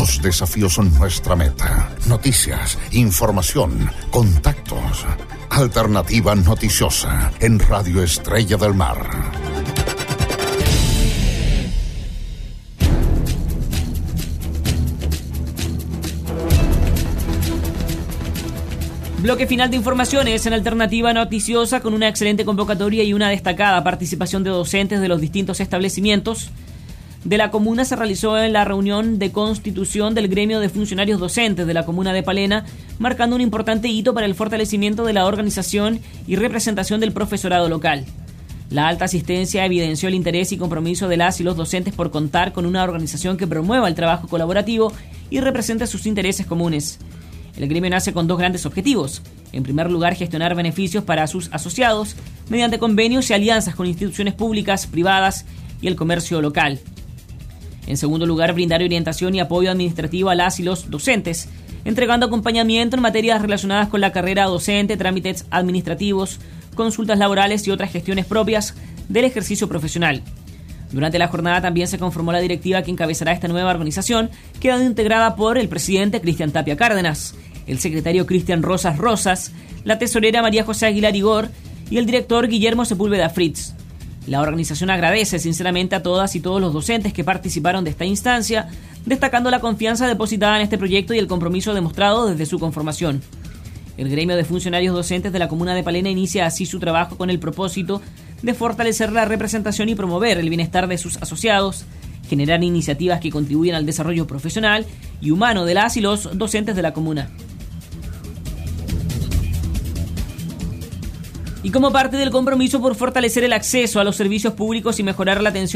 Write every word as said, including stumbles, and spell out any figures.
Los desafíos son nuestra meta. Noticias, información, contactos. Alternativa Noticiosa en Radio Estrella del Mar. Bloque final de informaciones en Alternativa Noticiosa con una excelente convocatoria y una destacada participación de docentes de los distintos establecimientos de la comuna. Se realizó en la reunión de constitución del gremio de funcionarios docentes de la comuna de Palena, marcando un importante hito para el fortalecimiento de la organización y representación del profesorado local. La alta asistencia evidenció el interés y compromiso de las y los docentes por contar con una organización que promueva el trabajo colaborativo y represente sus intereses comunes. El gremio nace con dos grandes objetivos. En primer lugar, gestionar beneficios para sus asociados mediante convenios y alianzas con instituciones públicas, privadas y el comercio local. En segundo lugar, brindar orientación y apoyo administrativo a las y los docentes, entregando acompañamiento en materias relacionadas con la carrera docente, trámites administrativos, consultas laborales y otras gestiones propias del ejercicio profesional. Durante la jornada también se conformó la directiva que encabezará esta nueva organización, quedando integrada por el presidente Cristian Tapia Cárdenas, el secretario Cristian Rosas Rosas, la tesorera María José Aguilar Igor y el director Guillermo Sepúlveda Fritz. La organización agradece sinceramente a todas y todos los docentes que participaron de esta instancia, destacando la confianza depositada en este proyecto y el compromiso demostrado desde su conformación. El gremio de funcionarios docentes de la comuna de Palena inicia así su trabajo con el propósito de fortalecer la representación y promover el bienestar de sus asociados, generar iniciativas que contribuyan al desarrollo profesional y humano de las y los docentes de la comuna. Y como parte del compromiso por fortalecer el acceso a los servicios públicos y mejorar la atención